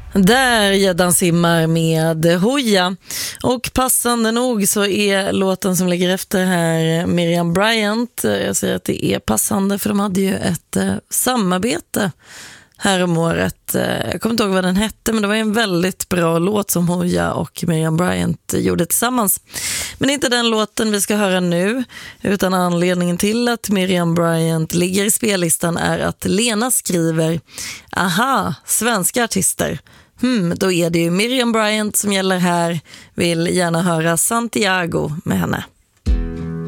Där gäddan simmar med Hooja. Och passande nog så är låten som ligger efter här Miriam Bryant. Jag säger att det är passande för de hade ju ett samarbete här om året. Jag kommer inte ihåg vad den hette, men det var en väldigt bra låt som Hooja och Miriam Bryant gjorde tillsammans. Men inte den låten vi ska höra nu, utan anledningen till att Miriam Bryant ligger i spellistan är att Lena skriver: aha, svenska artister. Då är det ju Miriam Bryant som gäller här. Vill gärna höra Santiago med henne.